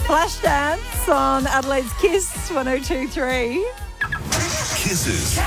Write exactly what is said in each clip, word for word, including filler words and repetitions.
Flashdance on Adelaide's Kiss one oh two three. Kisses.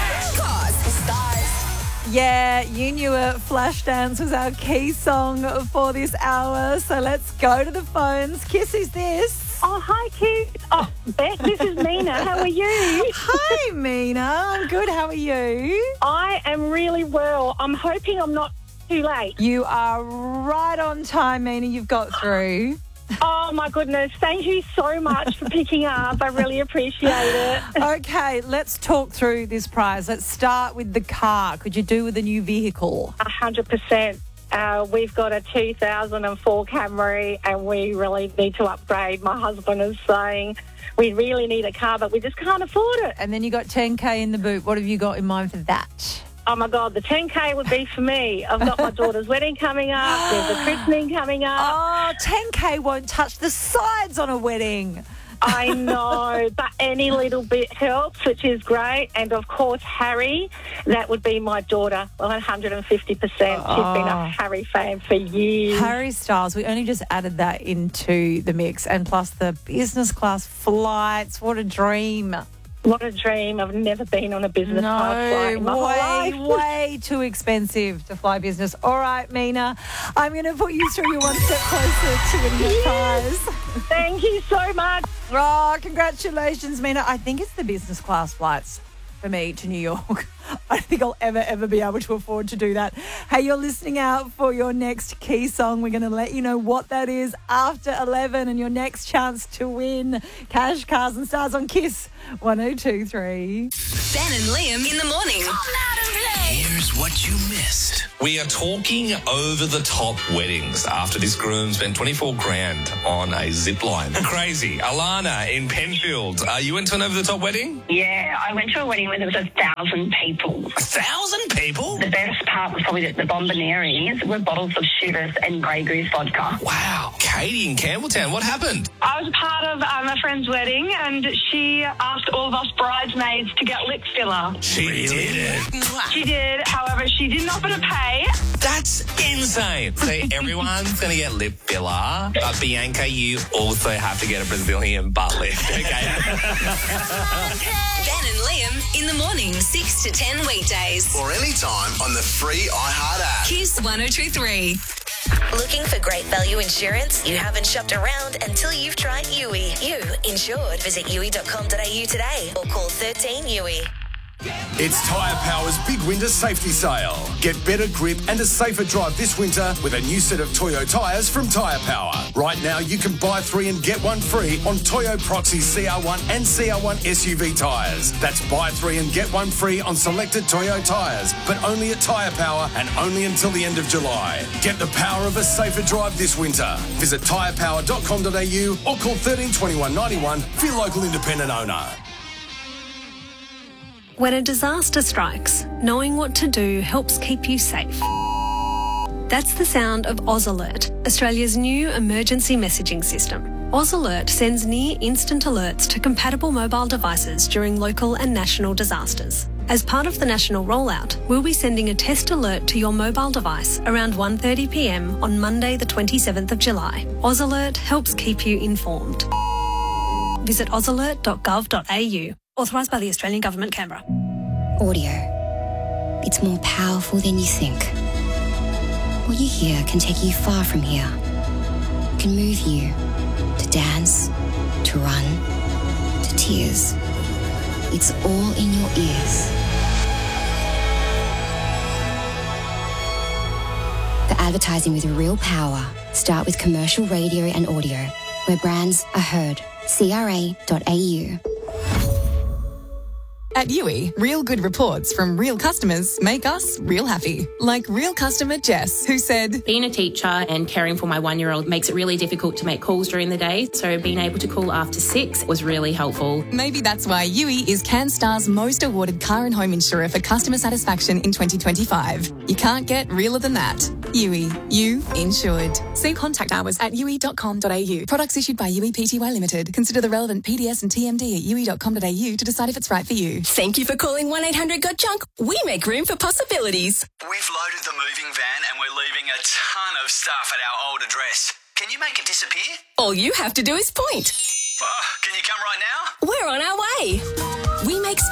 Yeah, you knew it. Flashdance was our key song for this hour. So let's go to the phones. Kiss, who's this? Oh, hi, Kiss. Oh, Beth, this is Mina. How are you? Hi, Mina. I'm good. How are you? I am really well. I'm hoping I'm not too late. You are right on time, Mina. You've got through. Oh, my goodness. Thank you so much for picking up. I really appreciate it. Okay, let's talk through this prize. Let's start with the car. Could you do with a new vehicle? A hundred percent. Uh, we've got a two thousand four Camry and we really need to upgrade. My husband is saying we really need a car, but we just can't afford it. And then you got ten K in the boot. What have you got in mind for that? Oh, my God, the ten K would be for me. I've got my daughter's wedding coming up. There's a christening coming up. Oh, ten K won't touch the sides on a wedding. I know, but any little bit helps, which is great. And, of course, Harry, that would be my daughter, one hundred fifty percent. Oh. She's been a Harry fan for years. Harry Styles, we only just added that into the mix. And plus the business class flights. What a dream. What a dream. I've never been on a business No, class flight in my way, whole life. way too expensive to fly business. All right, Mina, I'm going to put you through. You're one step closer to winning the prize. Thank you so much. Oh, congratulations, Mina. I think it's the business class flights for me to New York. I don't think I'll ever, ever be able to afford to do that. Hey, you're listening out for your next key song. We're going to let you know what that is after eleven and your next chance to win cash, cars and stars on Kiss one oh two three. Ben and Liam in the morning. Here's what you missed. We are talking over-the-top weddings after this groom spent twenty-four grand on a zip line. Crazy. Alana in Penfield, are you into an over-the-top wedding? Yeah, I went to a wedding where there was a thousand people. A thousand people? The best part was probably that the bombonieres were bottles of Chivas and Grey Goose vodka. Wow. Katie in Campbelltown, what happened? I was part of um, a friend's wedding and she asked all of us bridesmaids to get lip filler. She did it. She did, however, she didn't offer to pay. That's insane. So everyone's going to get lip filler, but Bianca, you also have to get a Brazilian butt lift, okay? Ben and Liam in the morning, six to ten weekdays. Or anytime on the free iHeart app. Kiss one oh two three. Looking for great value insurance? You haven't shopped around until you've tried U I. You insured. Visit U I dot com dot a u today or call thirteen U I. It's Tyre Power's big winter safety sale. Get better grip and a safer drive this winter with a new set of Toyo tyres from Tyre Power. Right now, you can buy three and get one free on Toyo Proxy C R one and C R one S U V tyres. That's buy three and get one free on selected Toyo tyres, but only at Tyre Power and only until the end of July. Get the power of a safer drive this winter. Visit tyre power dot com dot a u or call thirteen twenty-one ninety-one for your local independent owner. When a disaster strikes, knowing what to do helps keep you safe. That's the sound of Oz Alert, Australia's new emergency messaging system. Oz Alert sends near instant alerts to compatible mobile devices during local and national disasters. As part of the national rollout, we'll be sending a test alert to your mobile device around one thirty p m on Monday the twenty-seventh of July. Oz Alert helps keep you informed. Visit oz alert dot gov dot a u. Authorised by the Australian Government, Canberra. Audio. It's more powerful than you think. What you hear can take you far from here. It can move you to dance, to run, to tears. It's all in your ears. The advertising with real power. Start with commercial radio and audio, where brands are heard. C R A dot A U. At U I, real good reports from real customers make us real happy. Like real customer Jess, who said, being a teacher and caring for my one-year-old makes it really difficult to make calls during the day, so being able to call after six was really helpful. Maybe that's why U I is CanStar's most awarded car and home insurer for customer satisfaction in twenty twenty-five. You can't get realer than that. U I, you insured. See contact hours at u i dot com dot a u. Products issued by U I P T Y Limited. Consider the relevant P D S and T M D at u i dot com dot a u to decide if it's right for you. Thank you for calling one eight hundred got junk. We make room for possibilities. We've loaded the moving van and we're leaving a ton of stuff at our old address. Can you make it disappear? All you have to do is point.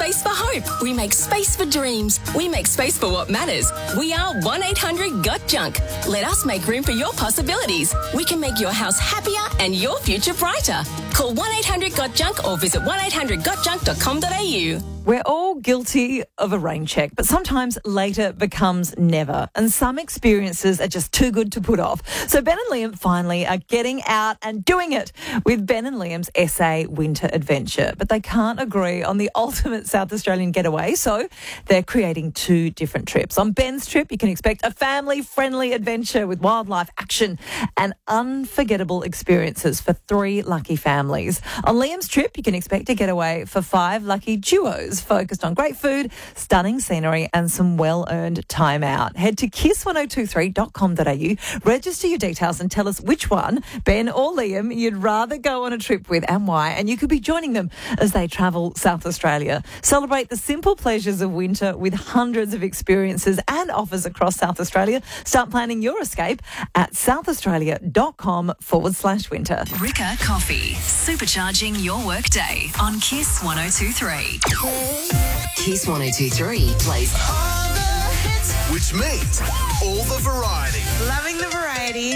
space for hope. We make space for dreams. We make space for what matters. We are one eight hundred got junk. Let us make room for your possibilities. We can make your house happier and your future brighter. Call one eight hundred got junk or visit one eight hundred got junk dot com dot a u. We're all guilty of a rain check, but sometimes later becomes never. And some experiences are just too good to put off. So Ben and Liam finally are getting out and doing it with Ben and Liam's S A Winter Adventure. But they can't agree on the ultimate South Australian getaway, so they're creating two different trips. On Ben's trip, you can expect a family-friendly adventure with wildlife, action and unforgettable experiences for three lucky families. On Liam's trip, you can expect a getaway for five lucky duos, focused on great food, stunning scenery and some well-earned time out. Head to kiss ten twenty-three dot com dot a u, register your details and tell us which one, Ben or Liam, you'd rather go on a trip with and why, and you could be joining them as they travel South Australia. Celebrate the simple pleasures of winter with hundreds of experiences and offers across South Australia. Start planning your escape at southaustralia.com forward slash winter. Rika Coffee, supercharging your workday on Kiss one oh two three. Kiss one oh two three plays which means all the variety. Loving the variety.